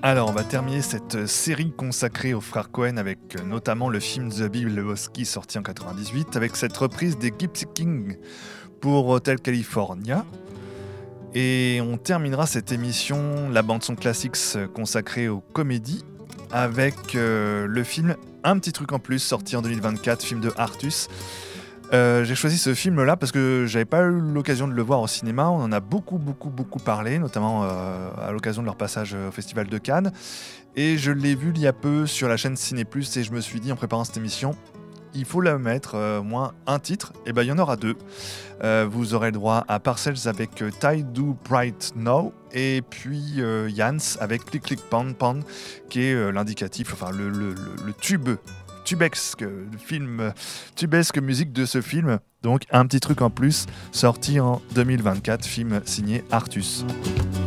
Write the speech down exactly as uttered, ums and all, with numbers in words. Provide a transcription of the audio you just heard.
Alors, on va terminer cette série consacrée aux frères Cohen avec euh, notamment le film The Big Lebowski sorti en quatre-vingt-dix-huit avec cette reprise des Gypsy Kings pour Hotel California. Et on terminera cette émission, la bande-son classique euh, consacrée aux comédies avec euh, le film Un petit truc en plus sorti en deux mille vingt-quatre, film de Artus. Euh, j'ai choisi ce film-là parce que j'avais pas eu l'occasion de le voir au cinéma. On en a beaucoup, beaucoup, beaucoup parlé, notamment euh, à l'occasion de leur passage au Festival de Cannes. Et je l'ai vu il y a peu sur la chaîne Ciné Plus et je me suis dit en préparant cette émission, il faut la mettre euh, au moins un titre. Et ben il y en aura deux. Euh, vous aurez le droit à Parcells avec euh, Tide Do Bright Now et puis euh, Jans avec Click Click Pan Pan qui est euh, l'indicatif, enfin le, le, le, le tube. Tubesque film, tubesque musique de ce film, donc un petit truc en plus, sorti en deux mille vingt-quatre, film signé Artus.